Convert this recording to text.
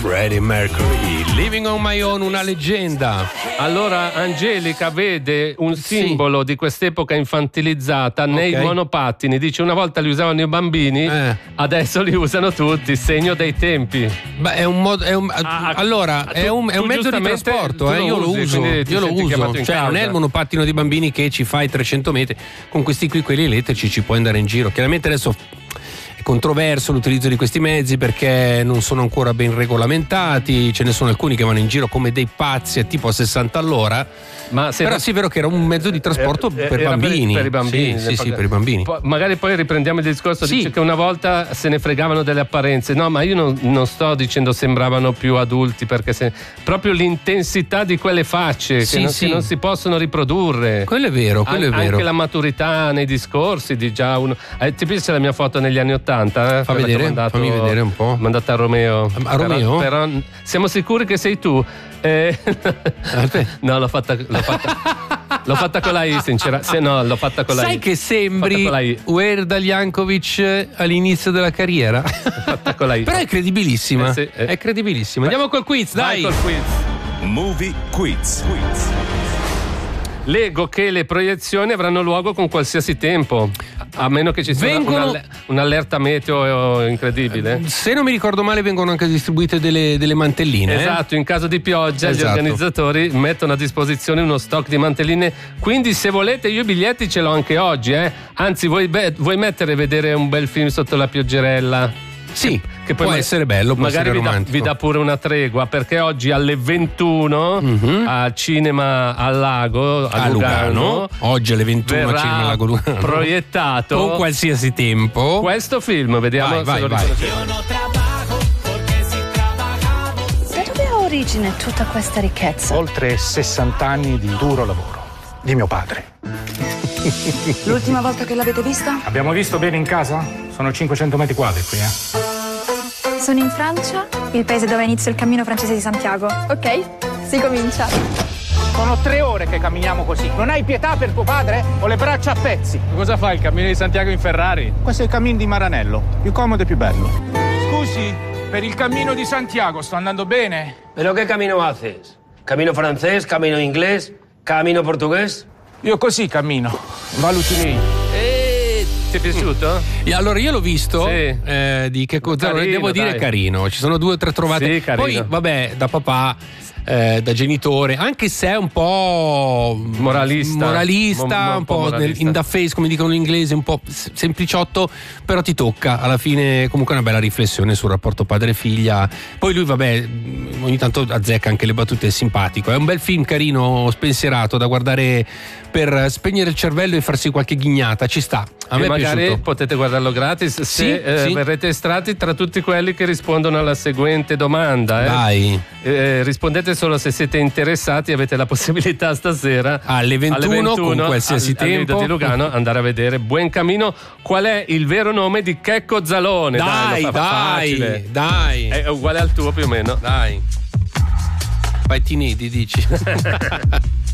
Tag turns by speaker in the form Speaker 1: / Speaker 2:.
Speaker 1: Freddie Mercury, Living on My Own, una leggenda.
Speaker 2: Allora Angelica vede un simbolo di quest'epoca infantilizzata nei monopattini. Dice: una volta li usavano i bambini, adesso li usano tutti, segno dei tempi.
Speaker 1: Beh, è un modo, è un mezzo di trasporto, io lo uso. Cioè, non è il monopattino dei bambini che ci fa i 300 metri. Con questi qui, quelli elettrici, ci puoi andare in giro. Chiaramente adesso è controverso l'utilizzo di questi mezzi perché non sono ancora ben regolamentati, ce ne sono alcuni che vanno in giro come dei pazzi a tipo a 60 all'ora. Però sì, è vero che era un mezzo di trasporto per bambini.
Speaker 2: Per i bambini.
Speaker 1: Sì, per i bambini.
Speaker 2: Magari poi riprendiamo il discorso, dice che una volta se ne fregavano delle apparenze. No, ma io non sto dicendo sembravano più adulti, perché proprio l'intensità di quelle facce che non si possono riprodurre.
Speaker 1: Quello è vero,
Speaker 2: Anche la maturità nei discorsi di già uno. Ti piace la mia foto negli anni 80?
Speaker 1: Fammi vedere un po'.
Speaker 2: Mandata a Romeo.
Speaker 1: A Romeo?
Speaker 2: Però siamo sicuri che sei tu? No, l'ho fatta con la I, sinceramente. No, l'ho fatta con la I.
Speaker 1: Sai che sembri Weird Jankovic all'inizio della carriera?
Speaker 2: Fatta con la I.
Speaker 1: Però è credibilissima.
Speaker 2: Sì.
Speaker 1: È credibilissima. Andiamo col quiz, dai.
Speaker 2: Vai col quiz.
Speaker 3: Movie Quiz.
Speaker 2: Leggo che le proiezioni avranno luogo con qualsiasi tempo, a meno che ci sia un'allerta meteo incredibile.
Speaker 1: Se non mi ricordo male, vengono anche distribuite delle mantelline.
Speaker 2: Esatto, in caso di pioggia gli organizzatori mettono a disposizione uno stock di mantelline. Quindi se volete, io i biglietti ce l'ho anche oggi, Anzi, vuoi mettere e vedere un bel film sotto la pioggerella?
Speaker 1: Sì, che può essere bello, può essere romantico.
Speaker 2: Vi dà pure una tregua, perché oggi alle 21 al cinema al lago a Lugano,
Speaker 1: oggi alle 21 al cinema al lago Lugano,
Speaker 2: proiettato
Speaker 1: con qualsiasi tempo
Speaker 2: questo film. Vediamo
Speaker 1: vai.
Speaker 4: Da dove ha origine tutta questa ricchezza?
Speaker 5: Oltre 60 anni di duro lavoro di mio padre.
Speaker 4: L'ultima volta che l'avete vista?
Speaker 5: Abbiamo visto bene in casa? Sono 500 metri quadri qui,
Speaker 6: Sono in Francia, il paese dove inizia il cammino francese di Santiago. Ok, si comincia.
Speaker 5: Sono 3 ore che camminiamo così. Non hai pietà per tuo padre? Ho le braccia a pezzi.
Speaker 7: Cosa fa il cammino di Santiago in Ferrari?
Speaker 5: Questo è il cammino di Maranello, più comodo e più bello.
Speaker 7: Scusi, per il cammino di Santiago sto andando bene?
Speaker 8: ¿Pero qué camino haces? ¿Camino francés, camino inglés, camino portugués?
Speaker 5: Io così cammino, valuti lei.
Speaker 2: Ti è piaciuto?
Speaker 1: Allora io l'ho visto di Checco Zalone, devo dire carino, ci sono 2 o 3 trovate.
Speaker 2: Sì, carino.
Speaker 1: Poi vabbè, da papà, da genitore, anche se è un po' moralista, un po'
Speaker 2: moralista.
Speaker 1: in the face, come dicono in inglese, un po' sempliciotto, però ti tocca alla fine. Comunque una bella riflessione sul rapporto padre-figlia. Poi lui vabbè, ogni tanto azzecca anche le battute, è simpatico, è un bel film carino, spensierato, da guardare per spegnere il cervello e farsi qualche ghignata, ci sta. A me è
Speaker 2: magari
Speaker 1: piaciuto.
Speaker 2: potete guardarlo gratis se verrete estratti tra tutti quelli che rispondono alla seguente domanda.
Speaker 1: Dai.
Speaker 2: Rispondete solo se siete interessati, avete la possibilità stasera
Speaker 1: alle 21 con qualsiasi tempo
Speaker 2: di Lugano andare a vedere Buen Camino. Qual è il vero nome di Checco Zalone?
Speaker 1: Dai.
Speaker 2: È uguale al tuo più o meno.
Speaker 1: Dai. Vai Tinedi, dici.